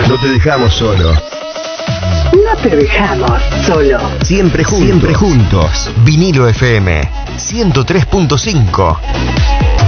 No te dejamos solo. No te dejamos solo. Siempre juntos. Vinilo FM 103.5.